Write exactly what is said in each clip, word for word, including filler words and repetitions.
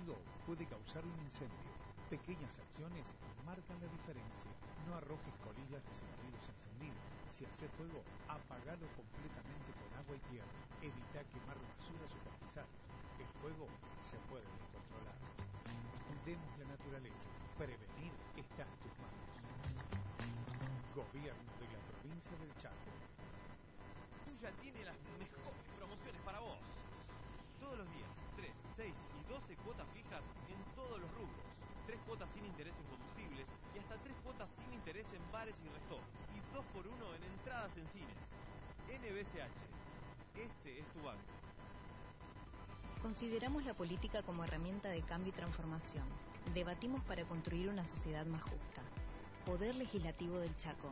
ruido puede causar un incendio. Pequeñas acciones marcan la diferencia. No arrojes colillas de cigarrillos encendidas. Si hace fuego, apagalo completamente con agua y tierra. Evita quemar basuras o pastizales. El fuego se puede descontrolar. Cuidemos la naturaleza. Prevenir está en tus manos. Gobierno de la provincia del Chaco. Tuya tiene las mejores promociones para vos. Todos los días, tres, seis y doce cuotas fijas en todos los rubros. tres cuotas sin interés en combustibles y hasta tres cuotas sin interés en bares y restop. Y dos por uno en entradas en cines. N B C H. Este es tu banco. Consideramos la política como herramienta de cambio y transformación. Debatimos para construir una sociedad más justa. Poder Legislativo del Chaco.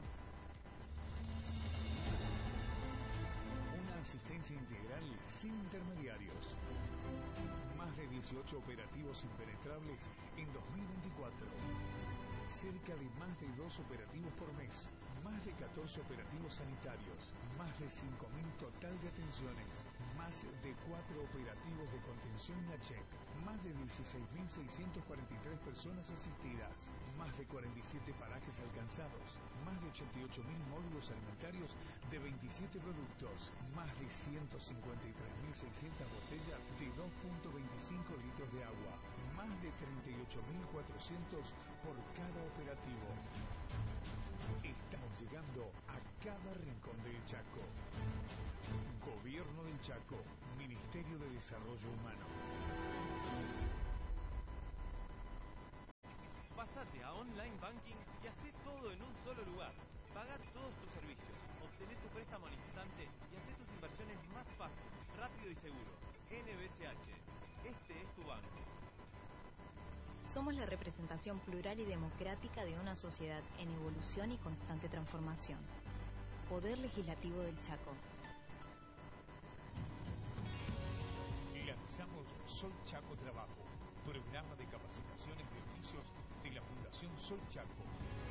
Asistencia integral sin intermediarios. Más de dieciocho operativos impenetrables en dos mil veinticuatro. Cerca de más de dos operativos por mes. Más de catorce operativos sanitarios. Más de cinco mil total de atenciones. Más de cuatro operativos de contención en la C H E C. Más de dieciséis mil seiscientas cuarenta y tres personas asistidas. Más de cuarenta y siete parajes alcanzados. Más de ochenta y ocho mil módulos alimentarios de veintisiete productos. Más de ciento cincuenta y tres mil seiscientas botellas de dos punto veinticinco litros de agua. Más de treinta y ocho mil cuatrocientos por cada operativo. Estamos llegando a cada rincón del Chaco. Gobierno del Chaco, Ministerio de Desarrollo Humano. Pásate a Online Banking y hacé todo en un solo lugar. Paga todos tus servicios, obtené tu préstamo al instante y hacé tus inversiones más fácil, rápido y seguro. N B C H. Este es tu banco. Somos la representación plural y democrática de una sociedad en evolución y constante transformación. Poder Legislativo del Chaco. Lanzamos Sol Chaco Trabajo, programa de capacitaciones de oficios de la Fundación Sol Chaco.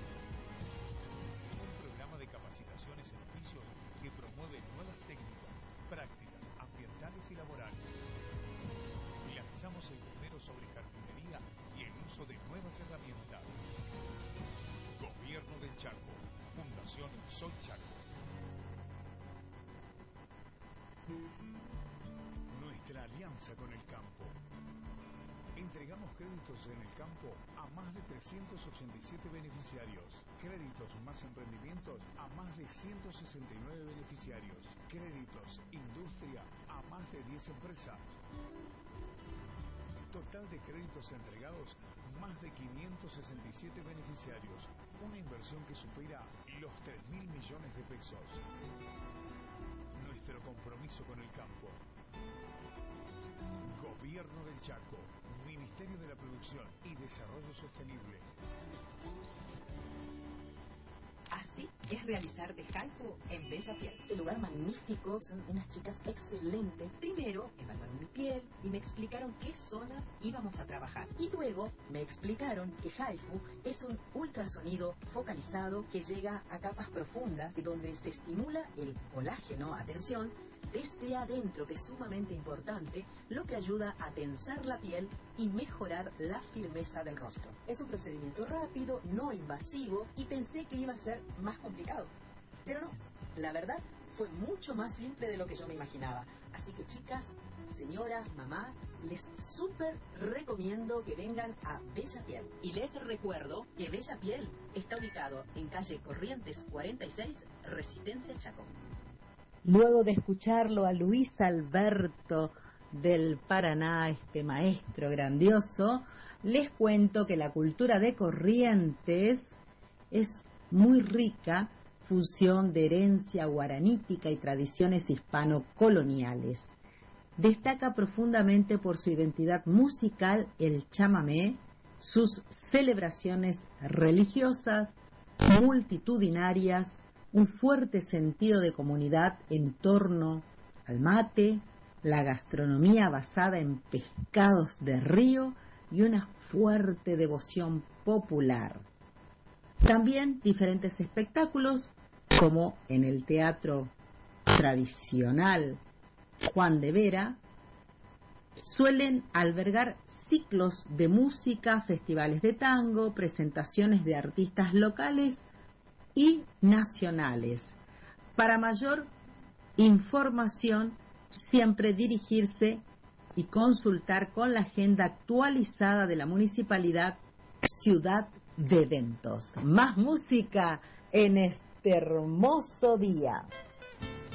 Un programa de capacitaciones en oficios que promueve nuevas técnicas, prácticas ambientales y laborales. Lanzamos el primero sobre jardinería y el uso de nuevas herramientas. Gobierno del Chaco, Fundación Sol Chaco. Nuestra alianza con el campo. Entregamos créditos en el campo a más de trescientos ochenta y siete beneficiarios. Créditos más emprendimientos a más de ciento sesenta y nueve beneficiarios. Créditos industria a más de diez empresas. Total de créditos entregados, más de quinientos sesenta y siete beneficiarios. Una inversión que supera los tres mil millones de pesos. Nuestro compromiso con el campo. Gobierno del Chaco, Ministerio de la Producción y Desarrollo Sostenible. Así es realizar de Haifu en Bella Piel. Este lugar magnífico, son unas chicas excelentes. Primero evaluaron mi piel y me explicaron qué zonas íbamos a trabajar. Y luego me explicaron que Haifu es un ultrasonido focalizado que llega a capas profundas y donde se estimula el colágeno, atención, desde adentro, que es sumamente importante, lo que ayuda a tensar la piel y mejorar la firmeza del rostro. Es un procedimiento rápido, no invasivo, y pensé que iba a ser más complicado. Pero no, la verdad fue mucho más simple de lo que yo me imaginaba. Así que chicas, señoras, mamás, les súper recomiendo que vengan a Bella Piel. Y les recuerdo que Bella Piel está ubicado en calle Corrientes cuarenta y seis, Resistencia Chaco. Luego de escucharlo a Luis Alberto del Paraná, este maestro grandioso, les cuento que la cultura de Corrientes es muy rica, fusión de herencia guaranítica y tradiciones hispano-coloniales. Destaca profundamente por su identidad musical el chamamé, sus celebraciones religiosas, multitudinarias, un fuerte sentido de comunidad en torno al mate, la gastronomía basada en pescados de río y una fuerte devoción popular. También diferentes espectáculos, como en el teatro tradicional Juan de Vera, suelen albergar ciclos de música, festivales de tango, presentaciones de artistas locales y nacionales. Para mayor información, siempre dirigirse y consultar con la agenda actualizada de la Municipalidad Ciudad de Eventos. Más música en este hermoso día.